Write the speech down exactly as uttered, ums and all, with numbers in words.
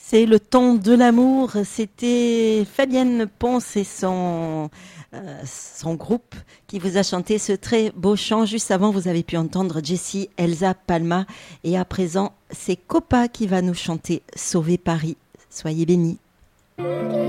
C'est le temps de l'amour. C'était Fabienne Ponce et son, euh, son groupe qui vous a chanté ce très beau chant. Juste avant, vous avez pu entendre Jessie, Elsa Palma. Et à présent, c'est Copa qui va nous chanter Sauver Paris. Soyez bénis.